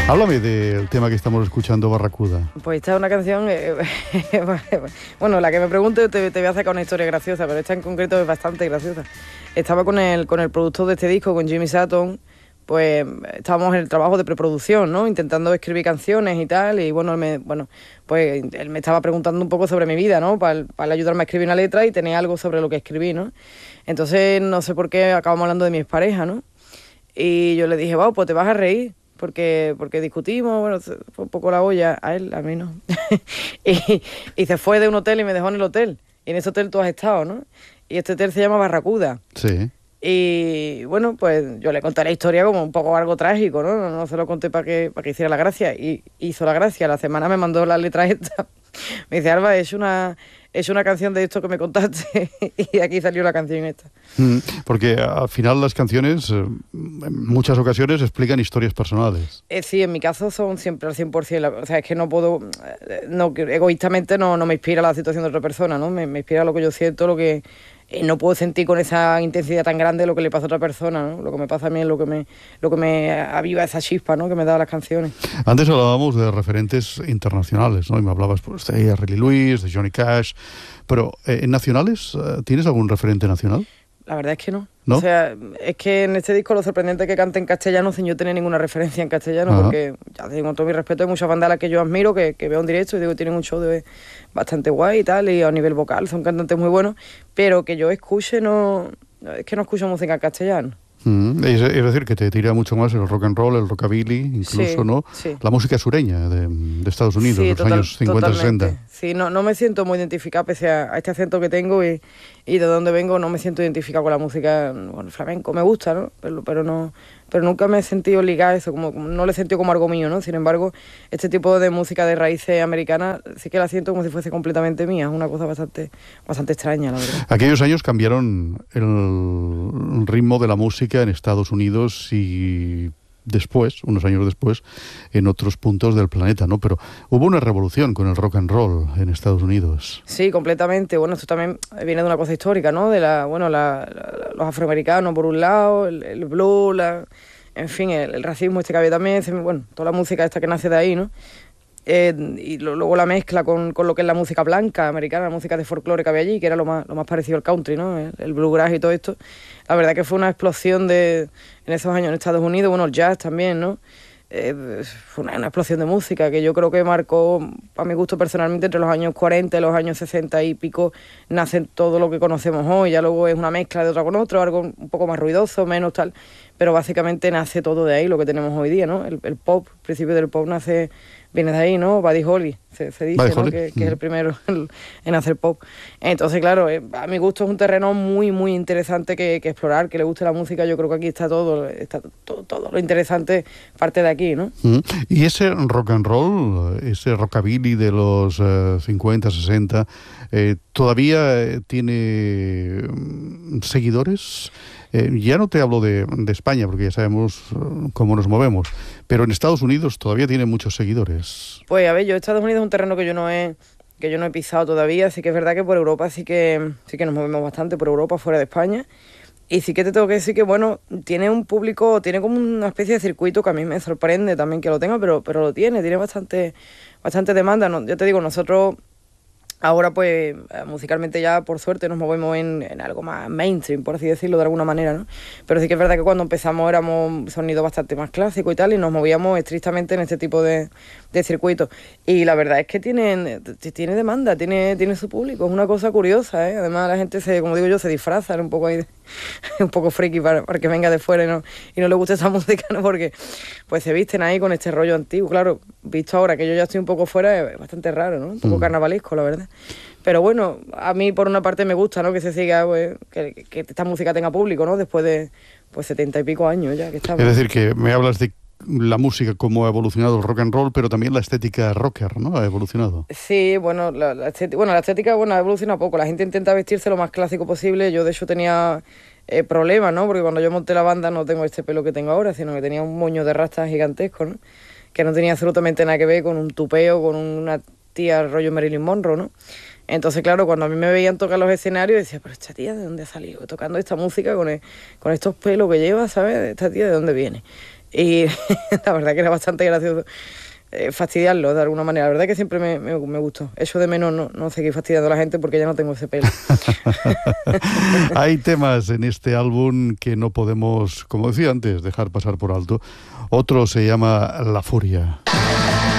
Háblame del tema que estamos escuchando, Barracuda. Pues esta es una canción, bueno, la que me pregunte te voy a sacar una historia graciosa, pero esta en concreto es bastante graciosa. Estaba con el productor de este disco, con Jimmy Sutton, pues estábamos en el trabajo de preproducción, ¿no? Intentando escribir canciones y tal, y pues él me estaba preguntando un poco sobre mi vida, ¿no? Para ayudarme a escribir una letra y tener algo sobre lo que escribí, ¿no? Entonces, no sé por qué acabamos hablando de mi expareja, ¿no? Y yo le dije, wow, pues te vas a reír. Porque discutimos, bueno, fue un poco la olla, a él, a mí no. y se fue de un hotel y me dejó en el hotel. Y en ese hotel tú has estado, ¿no? Y este hotel se llama Barracuda. Sí. Y bueno, pues yo le conté la historia como un poco algo trágico, ¿no? No se lo conté para que hiciera la gracia. Y hizo la gracia. La semana me mandó la letra esta. Me dice, Alba, es una canción de esto que me contaste. Y aquí salió la canción esta. Porque al final las canciones en muchas ocasiones explican historias personales. Sí, en mi caso son siempre al 100%. O sea, es que no puedo... egoístamente no me inspira la situación de otra persona, ¿no? Me inspira lo que yo siento, lo que... no puedo sentir con esa intensidad tan grande lo que le pasa a otra persona, ¿no? Lo que me pasa a mí es lo que me aviva esa chispa, ¿no? Que me da las canciones. Antes hablábamos de referentes internacionales, ¿no? Y me hablabas pues, de Ricky Lewis, de Johnny Cash. Pero, ¿en nacionales tienes algún referente nacional? La verdad es que no. ¿No? O sea, es que en este disco lo sorprendente es que cante en castellano sin yo tener ninguna referencia en castellano, porque ya tengo todo mi respeto, hay muchas bandas a las que yo admiro, que veo en directo y digo que tienen un show bastante guay y tal, y a nivel vocal son cantantes muy buenos, pero que yo escuche es que no escucho música en castellano. Es decir, que te tira mucho más el rock and roll, el rockabilly, incluso, Sí, ¿no? sí. La música sureña de Estados Unidos, Sí, de los años 50-60. Sí, no me siento muy identificada pese a este acento que tengo y de dónde vengo, no me siento identificada con la música, bueno, flamenco, me gusta, ¿no? Pero nunca me he sentido ligada a eso, como no lo he sentido como algo mío, ¿no? Sin embargo, este tipo de música de raíces americanas sí que la siento como si fuese completamente mía, es una cosa bastante extraña, la verdad. Aquellos años cambiaron el ritmo de la música en Estados Unidos y después, unos años después, en otros puntos del planeta, ¿no? Pero hubo una revolución con el rock and roll en Estados Unidos. Sí, completamente. Bueno, esto también viene de una cosa histórica, ¿no? De los afroamericanos, por un lado, el blues, en fin, el racismo este que había también, bueno, toda la música esta que nace de ahí, ¿no? Y luego la mezcla con lo que es la música blanca americana, la música de folclore que había allí, que era lo más parecido al country, ¿no? El bluegrass y todo esto. La verdad que fue una explosión en esos años en Estados Unidos, bueno, el jazz también, ¿no? Fue una explosión de música que yo creo que marcó, a mi gusto personalmente, entre los años 40 y los años 60 y pico, nace todo lo que conocemos hoy. Ya luego es una mezcla de otra con otro, algo un poco más ruidoso, menos tal, pero básicamente nace todo de ahí, lo que tenemos hoy día, ¿no? El pop, el principio del pop viene de ahí, ¿no? Buddy Holly, se dice, Buddy ¿no? Holly. Que es el primero en hacer pop. Entonces, claro, a mi gusto es un terreno muy, muy interesante que explorar, que le guste la música. Yo creo que aquí está todo lo interesante parte de aquí, ¿no? Y ese rock and roll, ese rockabilly de los 50, 60, ¿todavía tiene seguidores? Ya no te hablo de España, porque ya sabemos cómo nos movemos, pero en Estados Unidos todavía tiene muchos seguidores. Pues a ver, Estados Unidos es un terreno que yo no he pisado todavía, así que es verdad que por Europa sí que nos movemos bastante, por Europa, fuera de España. Y sí que te tengo que decir que, bueno, tiene un público, tiene como una especie de circuito que a mí me sorprende también que lo tenga, pero lo tiene bastante demanda. No, yo te digo, nosotros ahora pues musicalmente ya por suerte nos movemos en algo más mainstream, por así decirlo de alguna manera, ¿no? Pero sí que es verdad que cuando empezamos éramos un sonido bastante más clásico y tal, y nos movíamos estrictamente en este tipo de circuitos. Y la verdad es que tiene demanda, tiene su público, es una cosa curiosa, ¿eh? Además la gente como digo yo, se disfraza un poco ahí, un poco friki para que venga de fuera y no le guste esa música, ¿no? Porque pues se visten ahí con este rollo antiguo. Claro, visto ahora que yo ya estoy un poco fuera, es bastante raro, ¿no? Un poco carnavalesco, la verdad. Pero bueno, a mí por una parte me gusta, ¿no? Que se siga, pues, que esta música tenga público, ¿no? Después de 70 y pico años ya que estamos. Es decir, que me hablas de la música, cómo ha evolucionado el rock and roll, pero también la estética rocker, ¿no? Ha evolucionado. Sí, bueno, la estética ha evolucionado poco. La gente intenta vestirse lo más clásico posible. Yo, de hecho, tenía problemas, ¿no? Porque cuando yo monté la banda no tengo este pelo que tengo ahora, sino que tenía un moño de rastas gigantesco, ¿no? Que no tenía absolutamente nada que ver con un tupeo, con una tía rollo Marilyn Monroe, ¿no? Entonces, claro, cuando a mí me veían tocar los escenarios, decía, pero esta tía, ¿de dónde ha salido? Tocando esta música con estos pelos que lleva, ¿sabes? ¿Esta tía de dónde viene? Y la verdad que era bastante gracioso fastidiarlo de alguna manera. La verdad que siempre me gustó. Eso de menos no seguir fastidiando a la gente porque ya no tengo ese pelo. Hay temas en este álbum que no podemos, como decía antes, dejar pasar por alto. Otro se llama La Furia.